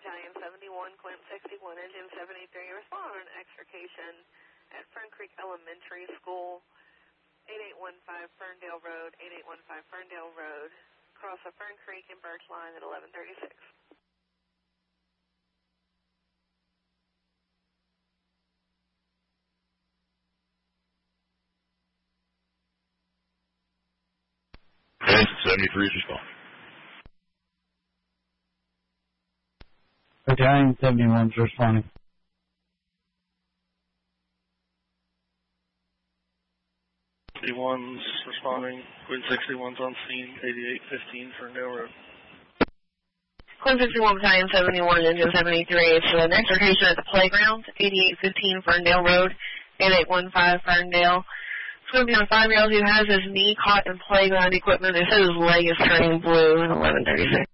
Battalion 71, Quint 61, Engine 73, respond on an extrication at Fern Creek Elementary School, 8815 Ferndale Road, 8815 Ferndale Road, across the Fern Creek and Birch Line at 1136. Okay, 73 is responding. Battalion 71 is responding. One's responding. Quinn 61's on scene, 8815 Ferndale Road. Quinn 61 Battalion 71, Engine 73. It's an extrication at the playground, 8815 Ferndale Road, 8815 Ferndale. It's going to be on a 5-year-old who has his knee caught in playground equipment. It says his leg is turning blue at 1136.